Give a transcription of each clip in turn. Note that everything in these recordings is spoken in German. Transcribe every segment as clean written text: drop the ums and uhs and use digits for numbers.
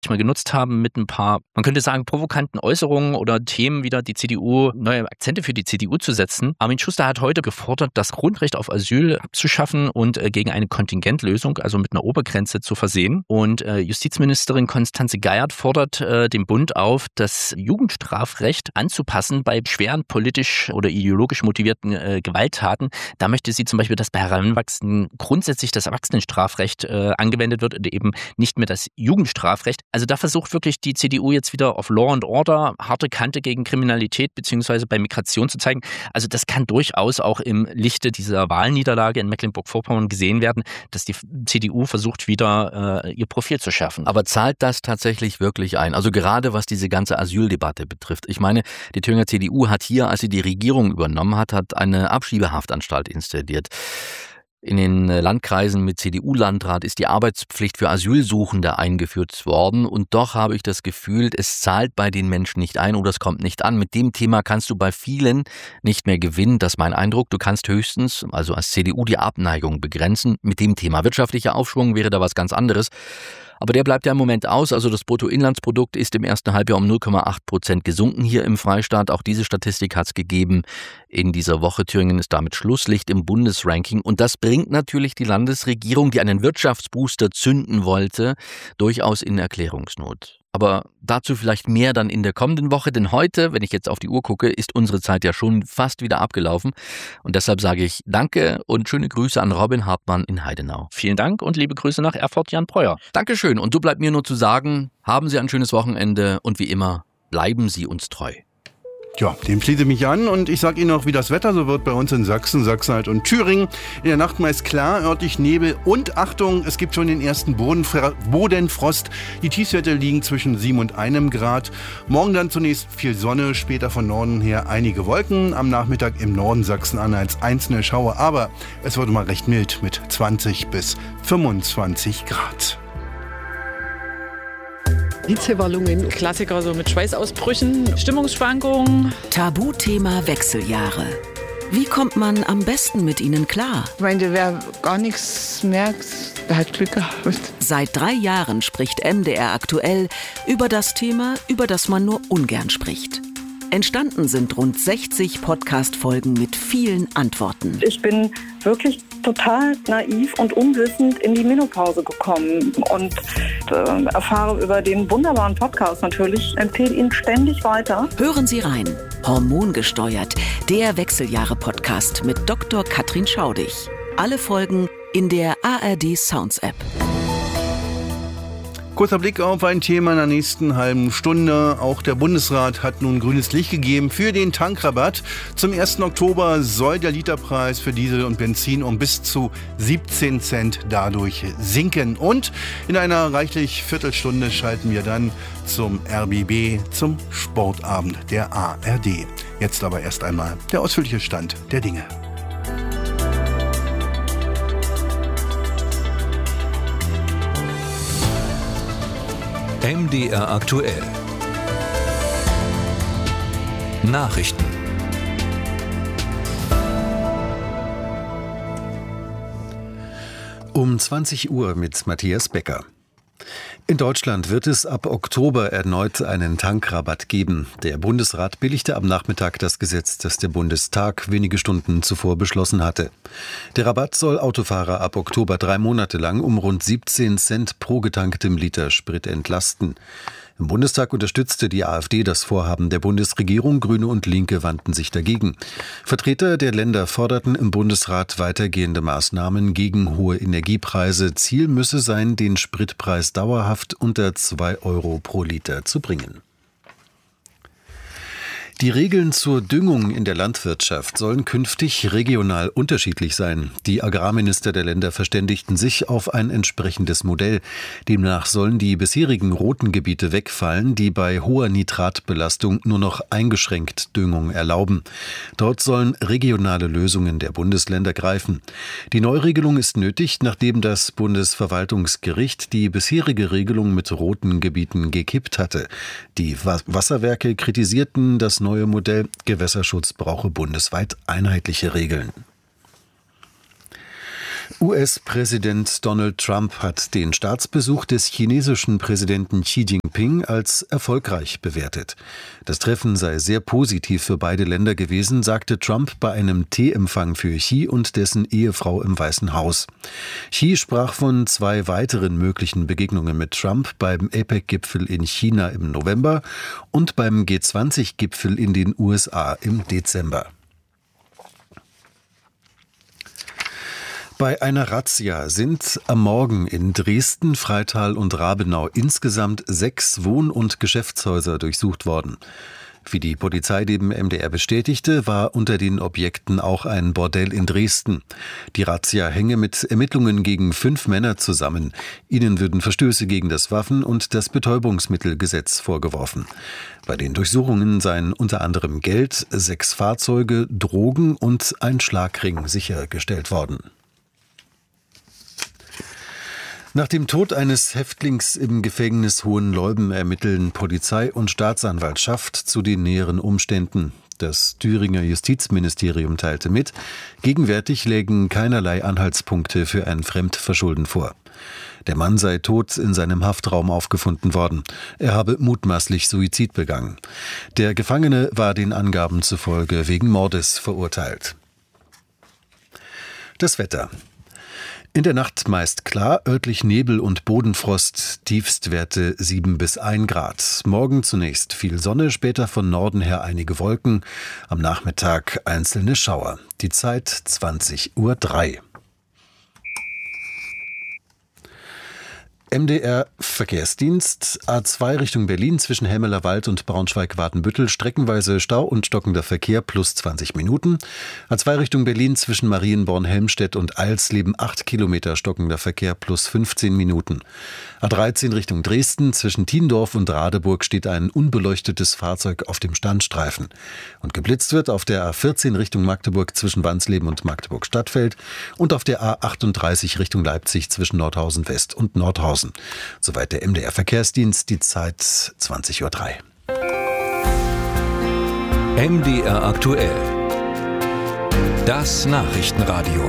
mal genutzt haben mit ein paar, man könnte sagen, provokanten Äußerungen oder Themen wieder die CDU, neue Akzente für die CDU zu setzen. Armin Schuster hat heute gefordert, das Grundrecht auf Asyl abzuschaffen und gegen eine Kontingentlösung, also mit einer Obergrenze zu versehen. Und Justizministerin Constanze Geiert fordert den Bund auf, das Jugendstrafrecht anzupassen bei schweren politisch oder ideologisch motivierten Gewalttaten. Da möchte sie zum Beispiel, dass bei Heranwachsenden grundsätzlich das Erwachsenenstrafrecht angewendet wird und eben nicht mehr das Jugendstrafrecht. Also da versucht wirklich die CDU jetzt wieder auf Law and Order, harte Kante gegen Kriminalität beziehungsweise bei Migration zu zeigen. Also das kann durchaus auch im Lichte dieser Wahlniederlage in Mecklenburg-Vorpommern gesehen werden, dass die CDU versucht wieder ihr Profil zu schärfen. Aber zahlt das tatsächlich wirklich ein? Also gerade was diese ganze Asyldebatte betrifft. Ich meine, die Thüringer CDU hat hier, als sie die Regierung übernommen hat eine Abschiebehaftanstalt installiert. In den Landkreisen mit CDU-Landrat ist die Arbeitspflicht für Asylsuchende eingeführt worden und doch habe ich das Gefühl, es zahlt bei den Menschen nicht ein oder es kommt nicht an. Mit dem Thema kannst du bei vielen nicht mehr gewinnen, das ist mein Eindruck. Du kannst höchstens, also als CDU, die Abneigung begrenzen. Mit dem Thema wirtschaftlicher Aufschwung wäre da was ganz anderes. Aber der bleibt ja im Moment aus. Also das Bruttoinlandsprodukt ist im ersten Halbjahr um 0,8% gesunken hier im Freistaat. Auch diese Statistik hat es gegeben in dieser Woche. Thüringen ist damit Schlusslicht im Bundesranking. Und das bringt natürlich die Landesregierung, die einen Wirtschaftsbooster zünden wollte, durchaus in Erklärungsnot. Aber dazu vielleicht mehr dann in der kommenden Woche, denn heute, wenn ich jetzt auf die Uhr gucke, ist unsere Zeit ja schon fast wieder abgelaufen. Und deshalb sage ich Danke und schöne Grüße an Robin Hartmann in Heidenau. Vielen Dank und liebe Grüße nach Erfurt, Jan Breuer. Dankeschön und so bleibt mir nur zu sagen, haben Sie ein schönes Wochenende und wie immer, bleiben Sie uns treu. Ja, dem schließe ich mich an und ich sage Ihnen noch, wie das Wetter so wird bei uns in Sachsen, Sachsen-Anhalt und Thüringen. In der Nacht meist klar, örtlich Nebel und Achtung, es gibt schon den ersten Bodenfrost. Die Tiefstwerte liegen zwischen 7 und 1 Grad. Morgen dann zunächst viel Sonne, später von Norden her einige Wolken. Am Nachmittag im Norden Sachsen-Anhalts einzelne Schauer, aber es wird mal recht mild mit 20 bis 25 Grad. Hitzewallungen, Klassiker so mit Schweißausbrüchen, Stimmungsschwankungen. Tabuthema Wechseljahre. Wie kommt man am besten mit ihnen klar? Ich meine, wer gar nichts merkt, der hat Glück gehabt. Seit 3 Jahren spricht MDR aktuell über das Thema, über das man nur ungern spricht. Entstanden sind rund 60 Podcast-Folgen mit vielen Antworten. Ich bin wirklich total naiv und unwissend in die Menopause gekommen und erfahre über den wunderbaren Podcast natürlich, empfehle ihn ständig weiter. Hören Sie rein. Hormongesteuert, der Wechseljahre-Podcast mit Dr. Katrin Schaudig. Alle Folgen in der ARD Sounds App. Kurzer Blick auf ein Thema in der nächsten halben Stunde. Auch der Bundesrat hat nun grünes Licht gegeben für den Tankrabatt. Zum 1. Oktober soll der Literpreis für Diesel und Benzin um bis zu 17 Cent dadurch sinken. Und in einer reichlich Viertelstunde schalten wir dann zum RBB, zum Sportabend der ARD. Jetzt aber erst einmal der ausführliche Stand der Dinge. MDR aktuell. Nachrichten. Um 20 Uhr mit Matthias Becker. In Deutschland wird es ab Oktober erneut einen Tankrabatt geben. Der Bundesrat billigte am Nachmittag das Gesetz, das der Bundestag wenige Stunden zuvor beschlossen hatte. Der Rabatt soll Autofahrer ab Oktober 3 Monate lang um rund 17 Cent pro getanktem Liter Sprit entlasten. Im Bundestag unterstützte die AfD das Vorhaben der Bundesregierung. Grüne und Linke wandten sich dagegen. Vertreter der Länder forderten im Bundesrat weitergehende Maßnahmen gegen hohe Energiepreise. Ziel müsse sein, den Spritpreis dauerhaft unter 2 Euro pro Liter zu bringen. Die Regeln zur Düngung in der Landwirtschaft sollen künftig regional unterschiedlich sein. Die Agrarminister der Länder verständigten sich auf ein entsprechendes Modell. Demnach sollen die bisherigen roten Gebiete wegfallen, die bei hoher Nitratbelastung nur noch eingeschränkt Düngung erlauben. Dort sollen regionale Lösungen der Bundesländer greifen. Die Neuregelung ist nötig, nachdem das Bundesverwaltungsgericht die bisherige Regelung mit roten Gebieten gekippt hatte. Die Wasserwerke kritisierten das neue Modell. Gewässerschutz brauche bundesweit einheitliche Regeln. US-Präsident Donald Trump hat den Staatsbesuch des chinesischen Präsidenten Xi Jinping als erfolgreich bewertet. Das Treffen sei sehr positiv für beide Länder gewesen, sagte Trump bei einem Teeempfang für Xi und dessen Ehefrau im Weißen Haus. Xi sprach von 2 weiteren möglichen Begegnungen mit Trump beim APEC-Gipfel in China im November und beim G20-Gipfel in den USA im Dezember. Bei einer Razzia sind am Morgen in Dresden, Freital und Rabenau insgesamt 6 Wohn- und Geschäftshäuser durchsucht worden. Wie die Polizei dem MDR bestätigte, war unter den Objekten auch ein Bordell in Dresden. Die Razzia hänge mit Ermittlungen gegen 5 Männer zusammen. Ihnen würden Verstöße gegen das Waffen- und das Betäubungsmittelgesetz vorgeworfen. Bei den Durchsuchungen seien unter anderem Geld, 6 Fahrzeuge, Drogen und ein Schlagring sichergestellt worden. Nach dem Tod eines Häftlings im Gefängnis Hohenleuben ermitteln Polizei und Staatsanwaltschaft zu den näheren Umständen. Das Thüringer Justizministerium teilte mit, gegenwärtig lägen keinerlei Anhaltspunkte für ein Fremdverschulden vor. Der Mann sei tot in seinem Haftraum aufgefunden worden. Er habe mutmaßlich Suizid begangen. Der Gefangene war den Angaben zufolge wegen Mordes verurteilt. Das Wetter. In der Nacht meist klar, örtlich Nebel und Bodenfrost, Tiefstwerte 7 bis 1 Grad. Morgen zunächst viel Sonne, später von Norden her einige Wolken, am Nachmittag einzelne Schauer. Die Zeit 20:03 Uhr. MDR Verkehrsdienst, A2 Richtung Berlin zwischen Hemmelerwald und Braunschweig-Watenbüttel, streckenweise Stau und stockender Verkehr plus 20 Minuten. A2 Richtung Berlin zwischen Marienborn-Helmstedt und Eilsleben 8 Kilometer stockender Verkehr plus 15 Minuten. A13 Richtung Dresden zwischen Thiendorf und Radeburg steht ein unbeleuchtetes Fahrzeug auf dem Standstreifen. Und geblitzt wird auf der A14 Richtung Magdeburg zwischen Wansleben und Magdeburg-Stadtfeld und auf der A38 Richtung Leipzig zwischen Nordhausen West und Nordhausen. Soweit der MDR Verkehrsdienst, die Zeit 20:03 Uhr. MDR aktuell. Das Nachrichtenradio.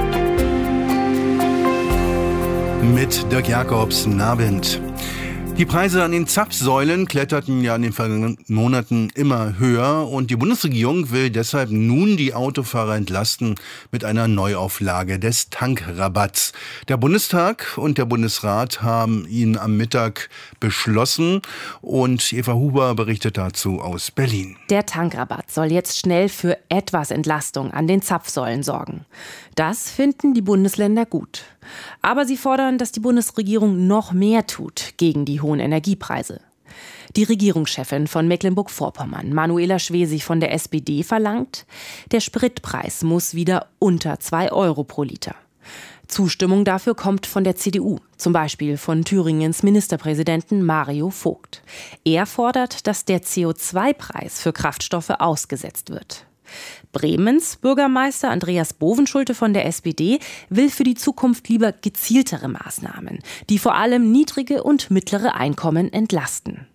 Mit Dirk Jacobs, guten Abend. Die Preise an den Zapfsäulen kletterten ja in den vergangenen Monaten immer höher und die Bundesregierung will deshalb nun die Autofahrer entlasten mit einer Neuauflage des Tankrabatts. Der Bundestag und der Bundesrat haben ihn am Mittag beschlossen und Eva Huber berichtet dazu aus Berlin. Der Tankrabatt soll jetzt schnell für etwas Entlastung an den Zapfsäulen sorgen. Das finden die Bundesländer gut. Aber sie fordern, dass die Bundesregierung noch mehr tut gegen die hohen Energiepreise. Die Regierungschefin von Mecklenburg-Vorpommern, Manuela Schwesig von der SPD, verlangt, der Spritpreis muss wieder unter 2 Euro pro Liter. Zustimmung dafür kommt von der CDU, zum Beispiel von Thüringens Ministerpräsidenten Mario Vogt. Er fordert, dass der CO2-Preis für Kraftstoffe ausgesetzt wird. Bremens Bürgermeister Andreas Bovenschulte von der SPD will für die Zukunft lieber gezieltere Maßnahmen, die vor allem niedrige und mittlere Einkommen entlasten.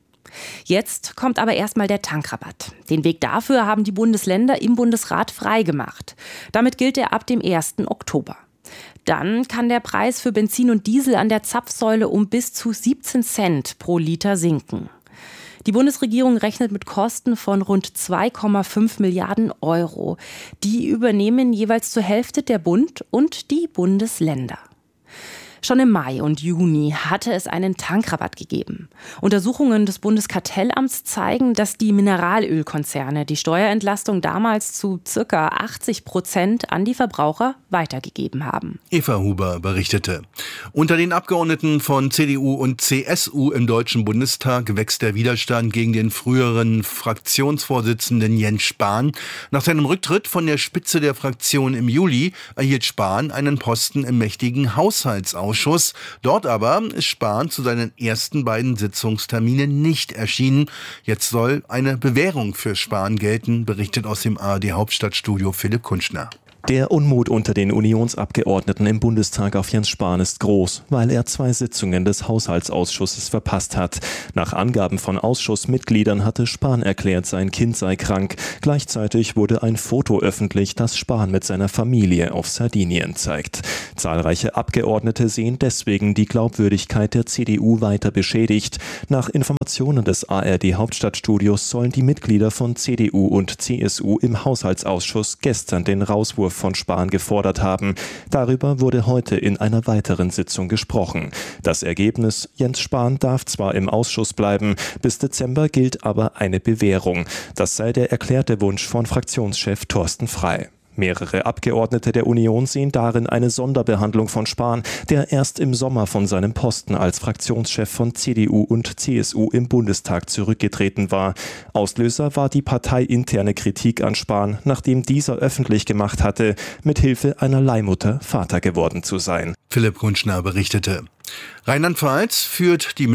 Jetzt kommt aber erstmal der Tankrabatt. Den Weg dafür haben die Bundesländer im Bundesrat freigemacht. Damit gilt er ab dem 1. Oktober. Dann kann der Preis für Benzin und Diesel an der Zapfsäule um bis zu 17 Cent pro Liter sinken. Die Bundesregierung rechnet mit Kosten von rund 2,5 Milliarden Euro. Die übernehmen jeweils zur Hälfte der Bund und die Bundesländer. Schon im Mai und Juni hatte es einen Tankrabatt gegeben. Untersuchungen des Bundeskartellamts zeigen, dass die Mineralölkonzerne die Steuerentlastung damals zu ca. 80% an die Verbraucher weitergegeben haben. Eva Huber berichtete. Unter den Abgeordneten von CDU und CSU im Deutschen Bundestag wächst der Widerstand gegen den früheren Fraktionsvorsitzenden Jens Spahn. Nach seinem Rücktritt von der Spitze der Fraktion im Juli erhielt Spahn einen Posten im mächtigen Haushaltsausschuss. Dort aber ist Spahn zu seinen ersten beiden Sitzungsterminen nicht erschienen. Jetzt soll eine Bewährung für Spahn gelten, berichtet aus dem ARD Hauptstadtstudio Philipp Kunschner. Der Unmut unter den Unionsabgeordneten im Bundestag auf Jens Spahn ist groß, weil er 2 Sitzungen des Haushaltsausschusses verpasst hat. Nach Angaben von Ausschussmitgliedern hatte Spahn erklärt, sein Kind sei krank. Gleichzeitig wurde ein Foto öffentlich, das Spahn mit seiner Familie auf Sardinien zeigt. Zahlreiche Abgeordnete sehen deswegen die Glaubwürdigkeit der CDU weiter beschädigt. Nach Informationen des ARD-Hauptstadtstudios sollen die Mitglieder von CDU und CSU im Haushaltsausschuss gestern den Rauswurf von Spahn gefordert haben. Darüber wurde heute in einer weiteren Sitzung gesprochen. Das Ergebnis: Jens Spahn darf zwar im Ausschuss bleiben, bis Dezember gilt aber eine Bewährung. Das sei der erklärte Wunsch von Fraktionschef Thorsten Frey. Mehrere Abgeordnete der Union sehen darin eine Sonderbehandlung von Spahn, der erst im Sommer von seinem Posten als Fraktionschef von CDU und CSU im Bundestag zurückgetreten war. Auslöser war die parteiinterne Kritik an Spahn, nachdem dieser öffentlich gemacht hatte, mit Hilfe einer Leihmutter Vater geworden zu sein. Philipp Kunschner berichtete. Rheinland-Pfalz führt die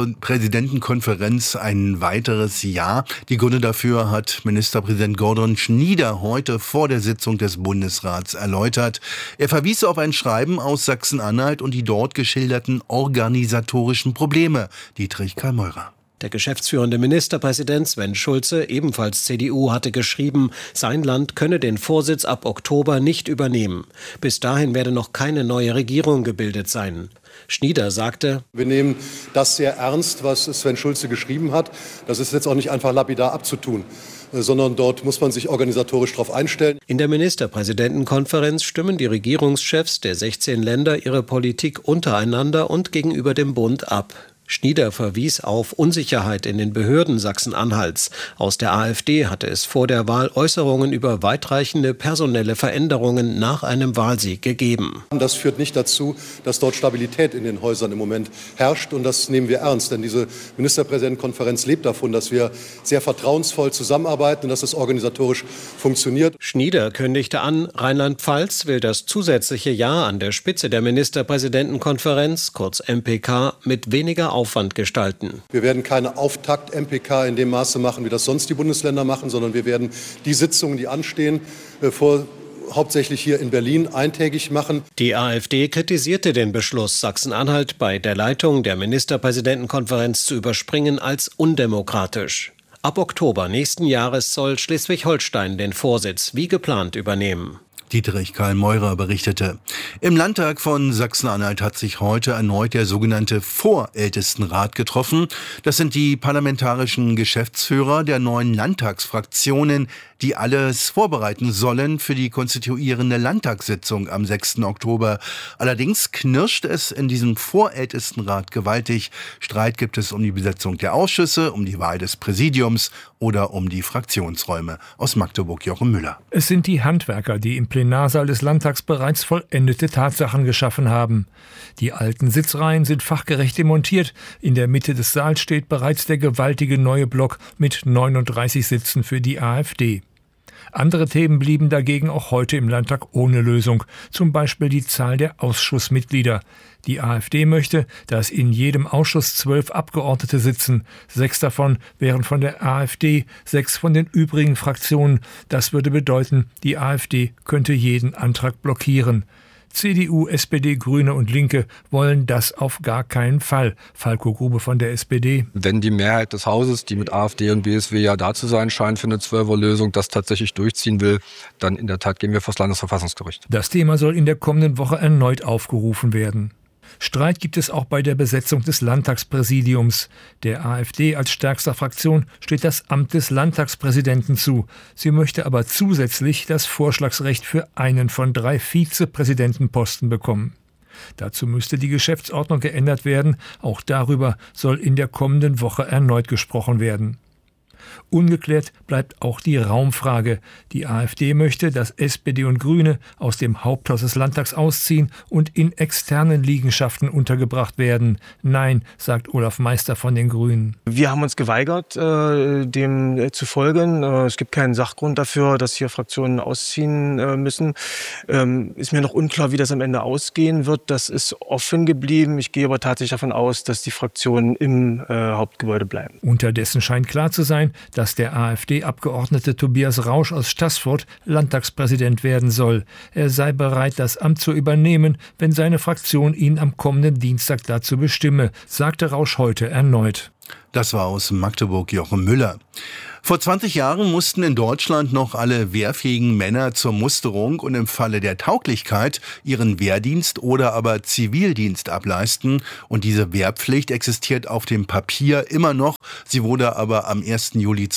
Ministerpräsidentenkonferenz ein weiteres Jahr. Die Gründe dafür hat Ministerpräsident Gordon Schnieder heute vor der Sitzung des Bundesrats erläutert. Er verwies auf ein Schreiben aus Sachsen-Anhalt und die dort geschilderten organisatorischen Probleme. Dietrich Karl-Meurer. Der geschäftsführende Ministerpräsident Sven Schulze, ebenfalls CDU, hatte geschrieben, sein Land könne den Vorsitz ab Oktober nicht übernehmen. Bis dahin werde noch keine neue Regierung gebildet sein. Schnieder sagte: Wir nehmen das sehr ernst, was Sven Schulze geschrieben hat. Das ist jetzt auch nicht einfach lapidar abzutun, sondern dort muss man sich organisatorisch darauf einstellen. In der Ministerpräsidentenkonferenz stimmen die Regierungschefs der 16 Länder ihre Politik untereinander und gegenüber dem Bund ab. Schnieder verwies auf Unsicherheit in den Behörden Sachsen-Anhalts. Aus der AfD hatte es vor der Wahl Äußerungen über weitreichende personelle Veränderungen nach einem Wahlsieg gegeben. Das führt nicht dazu, dass dort Stabilität in den Häusern im Moment herrscht. Und das nehmen wir ernst. Denn diese Ministerpräsidentenkonferenz lebt davon, dass wir sehr vertrauensvoll zusammenarbeiten und dass es organisatorisch funktioniert. Schnieder kündigte an, Rheinland-Pfalz will das zusätzliche Jahr an der Spitze der Ministerpräsidentenkonferenz, kurz MPK, mit weniger Aufwand gestalten. Wir werden keine Auftakt-MPK in dem Maße machen, wie das sonst die Bundesländer machen, sondern wir werden die Sitzungen, die anstehen, hauptsächlich hier in Berlin eintägig machen. Die AfD kritisierte den Beschluss, Sachsen-Anhalt bei der Leitung der Ministerpräsidentenkonferenz zu überspringen, als undemokratisch. Ab Oktober nächsten Jahres soll Schleswig-Holstein den Vorsitz wie geplant übernehmen. Dietrich Karl-Meurer berichtete. Im Landtag von Sachsen-Anhalt hat sich heute erneut der sogenannte Vorältestenrat getroffen. Das sind die parlamentarischen Geschäftsführer der 9 Landtagsfraktionen, die alles vorbereiten sollen für die konstituierende Landtagssitzung am 6. Oktober. Allerdings knirscht es in diesem Vorältestenrat gewaltig. Streit gibt es um die Besetzung der Ausschüsse, um die Wahl des Präsidiums oder um die Fraktionsräume. Aus Magdeburg Jochen Müller. Es sind die Handwerker, die im Plenarsaal des Landtags bereits vollendete Tatsachen geschaffen haben. Die alten Sitzreihen sind fachgerecht demontiert. In der Mitte des Saals steht bereits der gewaltige neue Block mit 39 Sitzen für die AfD. Andere Themen blieben dagegen auch heute im Landtag ohne Lösung, zum Beispiel die Zahl der Ausschussmitglieder. Die AfD möchte, dass in jedem Ausschuss 12 Abgeordnete sitzen. 6 davon wären von der AfD, 6 von den übrigen Fraktionen. Das würde bedeuten, die AfD könnte jeden Antrag blockieren. CDU, SPD, Grüne und Linke wollen das auf gar keinen Fall. Falko Grube von der SPD. Wenn die Mehrheit des Hauses, die mit AfD und BSW ja da zu sein scheint für eine 12er-Lösung, das tatsächlich durchziehen will, dann in der Tat gehen wir vor das Landesverfassungsgericht. Das Thema soll in der kommenden Woche erneut aufgerufen werden. Streit gibt es auch bei der Besetzung des Landtagspräsidiums. Der AfD als stärkster Fraktion steht das Amt des Landtagspräsidenten zu. Sie möchte aber zusätzlich das Vorschlagsrecht für einen von 3 Vizepräsidentenposten bekommen. Dazu müsste die Geschäftsordnung geändert werden. Auch darüber soll in der kommenden Woche erneut gesprochen werden. Ungeklärt bleibt auch die Raumfrage. Die AfD möchte, dass SPD und Grüne aus dem Haupthaus des Landtags ausziehen und in externen Liegenschaften untergebracht werden. Nein, sagt Olaf Meister von den Grünen. Wir haben uns geweigert, dem zu folgen. Es gibt keinen Sachgrund dafür, dass hier Fraktionen ausziehen müssen. Ist mir noch unklar, wie das am Ende ausgehen wird. Das ist offen geblieben. Ich gehe aber tatsächlich davon aus, dass die Fraktionen im Hauptgebäude bleiben. Unterdessen scheint klar zu sein, sein, dass der AfD-Abgeordnete Tobias Rausch aus Staßfurt Landtagspräsident werden soll. Er sei bereit, das Amt zu übernehmen, wenn seine Fraktion ihn am kommenden Dienstag dazu bestimme, sagte Rausch heute erneut. Das war aus Magdeburg Jochen Müller. Vor 20 Jahren mussten in Deutschland noch alle wehrfähigen Männer zur Musterung und im Falle der Tauglichkeit ihren Wehrdienst oder aber Zivildienst ableisten. Und diese Wehrpflicht existiert auf dem Papier immer noch. Sie wurde aber am 1. Juli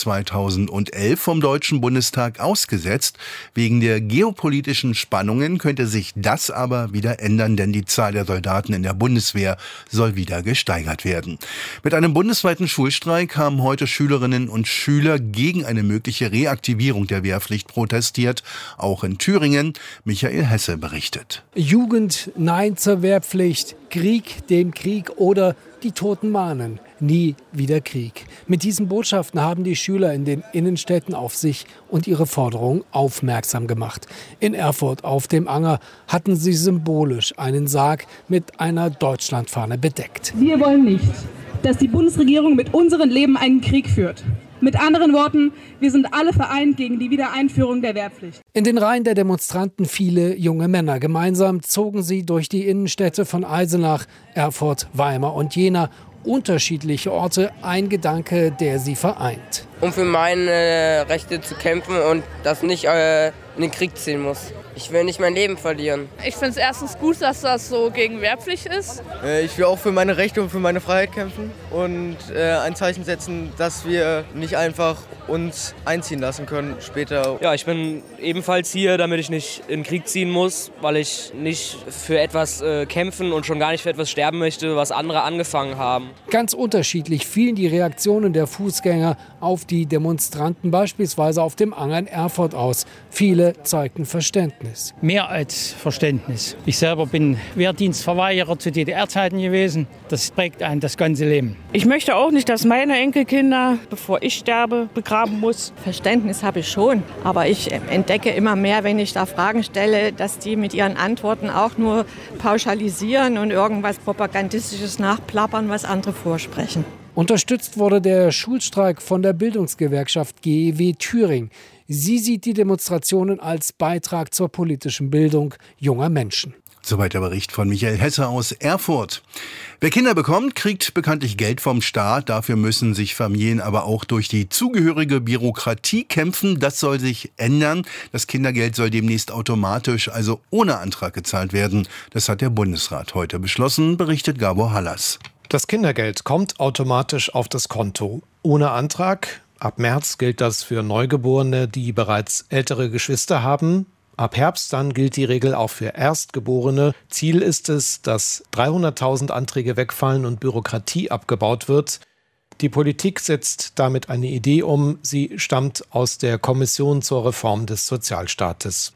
2011 vom Deutschen Bundestag ausgesetzt. Wegen der geopolitischen Spannungen könnte sich das aber wieder ändern, denn die Zahl der Soldaten in der Bundeswehr soll wieder gesteigert werden. Mit einem bundesweiten Schulstreik haben heute Schülerinnen und Schüler gegen eine mögliche Reaktivierung der Wehrpflicht protestiert. Auch in Thüringen. Michael Hesse berichtet. Jugend, Nein zur Wehrpflicht, Krieg dem Krieg oder die Toten mahnen. Nie wieder Krieg. Mit diesen Botschaften haben die Schüler in den Innenstädten auf sich und ihre Forderungen aufmerksam gemacht. In Erfurt auf dem Anger hatten sie symbolisch einen Sarg mit einer Deutschlandfahne bedeckt. Wir wollen nicht, dass die Bundesregierung mit unserem Leben einen Krieg führt. Mit anderen Worten, wir sind alle vereint gegen die Wiedereinführung der Wehrpflicht. In den Reihen der Demonstranten viele junge Männer. Gemeinsam zogen sie durch die Innenstädte von Eisenach, Erfurt, Weimar und Jena. Unterschiedliche Orte, ein Gedanke, der sie vereint. Um für meine Rechte zu kämpfen und das nicht in den Krieg ziehen muss. Ich will nicht mein Leben verlieren. Ich finde es erstens gut, dass das so gegen Wehrpflicht ist. Ich will auch für meine Rechte und für meine Freiheit kämpfen und ein Zeichen setzen, dass wir nicht einfach uns einziehen lassen können später. Ja, ich bin ebenfalls hier, damit ich nicht in den Krieg ziehen muss, weil ich nicht für etwas kämpfen und schon gar nicht für etwas sterben möchte, was andere angefangen haben. Ganz unterschiedlich fielen die Reaktionen der Fußgänger auf die Demonstranten, beispielsweise auf dem Anger in Erfurt aus. Viele zeigten Verständnis. Mehr als Verständnis. Ich selber bin Wehrdienstverweigerer zu DDR-Zeiten gewesen. Das prägt einen das ganze Leben. Ich möchte auch nicht, dass meine Enkelkinder, bevor ich sterbe, begraben muss. Verständnis habe ich schon, aber ich entdecke immer mehr, wenn ich da Fragen stelle, dass die mit ihren Antworten auch nur pauschalisieren und irgendwas Propagandistisches nachplappern, was andere vorsprechen. Unterstützt wurde der Schulstreik von der Bildungsgewerkschaft GEW Thüringen. Sie sieht die Demonstrationen als Beitrag zur politischen Bildung junger Menschen. Soweit der Bericht von Michael Hesse aus Erfurt. Wer Kinder bekommt, kriegt bekanntlich Geld vom Staat. Dafür müssen sich Familien aber auch durch die zugehörige Bürokratie kämpfen. Das soll sich ändern. Das Kindergeld soll demnächst automatisch, also ohne Antrag gezahlt werden. Das hat der Bundesrat heute beschlossen, berichtet Gabor Hallas. Das Kindergeld kommt automatisch auf das Konto. Ohne Antrag. Ab März gilt das für Neugeborene, die bereits ältere Geschwister haben. Ab Herbst dann gilt die Regel auch für Erstgeborene. Ziel ist es, dass 300.000 Anträge wegfallen und Bürokratie abgebaut wird. Die Politik setzt damit eine Idee um. Sie stammt aus der Kommission zur Reform des Sozialstaates.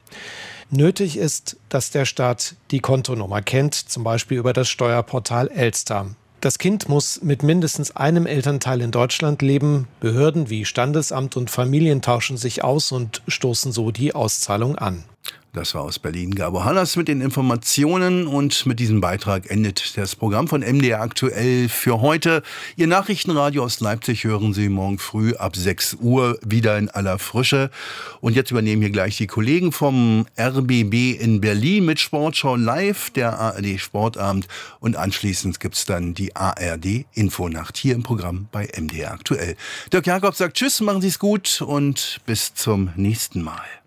Nötig ist, dass der Staat die Kontonummer kennt, zum Beispiel über das Steuerportal Elster. Das Kind muss mit mindestens einem Elternteil in Deutschland leben. Behörden wie Standesamt und Familien tauschen sich aus und stoßen so die Auszahlung an. Das war aus Berlin Gabor Hallas mit den Informationen und mit diesem Beitrag endet das Programm von MDR aktuell für heute. Ihr Nachrichtenradio aus Leipzig hören Sie morgen früh ab 6 Uhr wieder in aller Frische. Und jetzt übernehmen hier gleich die Kollegen vom RBB in Berlin mit Sportschau live, der ARD Sportabend und anschließend gibt's dann die ARD Infonacht hier im Programm bei MDR aktuell. Dirk Jakobs sagt Tschüss, machen Sie's gut und bis zum nächsten Mal.